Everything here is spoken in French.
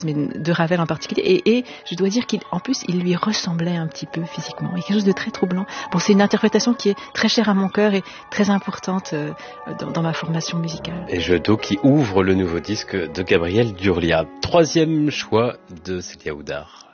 mais de Ravel en particulier. Et je dois dire qu'en plus, il lui ressemblait un petit peu physiquement. Il y a quelque chose de très troublant. Bon, c'est une interprétation qui est très chère à mon cœur et très importante dans ma formation musicale. Et Jeudeau qui ouvre le nouveau disque de Gabriel Durlia. 3e choix de Célia Oudard.